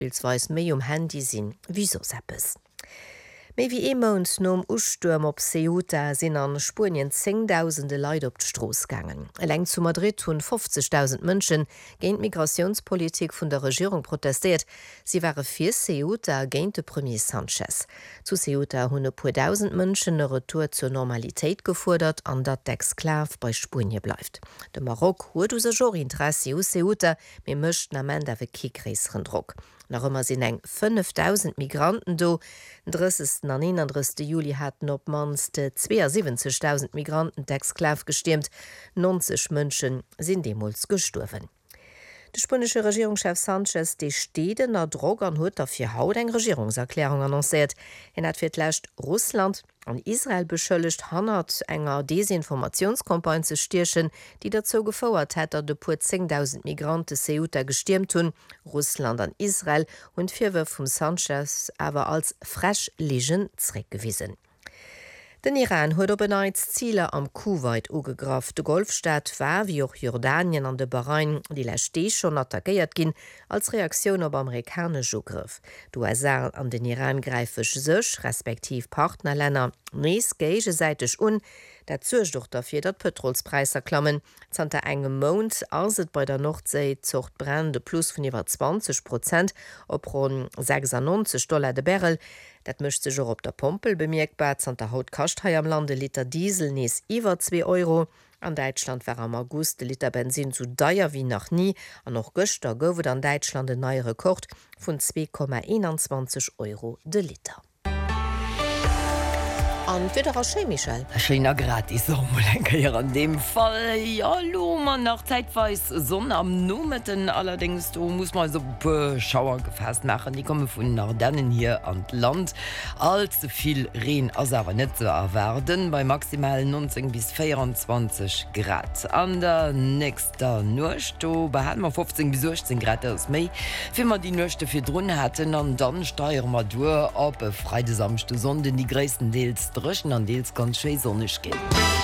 beispielsweise méi Handy sinn wie so Appes. Méi wie Emont nom Usturm op Ceuta sinn an Spurien 10.000 Leiit op d'Stroos gangen. Eleng zu Madrid hunn 50.000 Mënschen géint Migrationspolitik vun der Regierung protestiert. Sie waren fir Ceuta géint de Premier Sanchez. Zu Ceuta hunn e puer 1000 Mënschen e Retour zur Normalitéit gefordert, an dat d'Exklav bei Spurien bleifft. De Marok huet us Jor Interesse u Ceuta, mé mëcht amment awe kikreeseren Druck. Nach ëmmer sinn eng 5.000 Migranten do. Den 30. an 31. Juli hatten op manste 72.000 Migranten d'Exklav gestimmt, 90 Mënschen sinn demols gesturwen. De spanische Regierungschef Sanchez de Steden a Drog an huet fir haut eng Regierungserklärung annoncéiert. En hat fir d'lächt Russland an Israel beschëllecht hannert enger Desinformationskampagne ze stierchen, die dazu gefauert hat, dat de puer 10.000 Migranten Ceuta gestimmt hun. Russland an Israel und Virwürf vum Sanchez awer als fresh Legen zréckgewiesen. Den Iran huet op beneits Ziele am Kuwait ugegraf. De Golfstaat war wie auch Jordanien an de Bahrain, die lächte schon attackéiert ginn als Reaktion op amerikanische Ugriff. USA an den Iran greifech sech, respektiv Partnerlänner, nees gegesäiteg dat zuerst doch dafür, dat Petrolspreiser klammen. Zante engem Mond aset bei der Nordsee zocht brennende plus von iwwer 20% op rund $96 de Barrel. Dat mischt sich op der Pompel bemerkbar. Zante Haut kascht am Lande Liter Diesel nees iwwer 2 Euro. An Deutschland war am August de Liter Benzin zu deier wie noch nie. An noch Göster gouft an Deutschland den neue Rekord vun 2,21 Euro de Liter. An wieder Michel. Schöner gratis Sommerlenker an dem Fall. Ja, man nach zeitweis Sonne am Numeten. Allerdings, du musst mal so Schauer gefasst machen. Die kommen von Ardennen hier an Land. Allzu viel Regen, also aber nicht zu erwarten. Bei maximal 19 bis 24 Grad. An der nächsten Nacht, da hatten wir 15 bis 16 Grad aus Mai. Wenn wir die Nacht für drin hatten, und dann steuern wir durch ab Freitag, Samstag, Sonntag, die größten Deals drschen an Deels ganz schön sonnig gehen.